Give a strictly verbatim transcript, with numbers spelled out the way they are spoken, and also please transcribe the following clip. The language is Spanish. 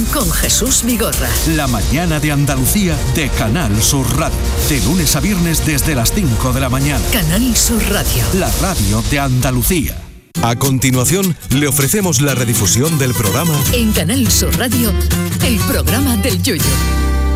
con Jesús Vigorra. La mañana de Andalucía de Canal Sur Radio. De lunes a viernes desde las cinco de la mañana. Canal Sur Radio. La radio de Andalucía. A continuación, le ofrecemos la redifusión del programa En Canal Sur Radio, el programa del Yoyo.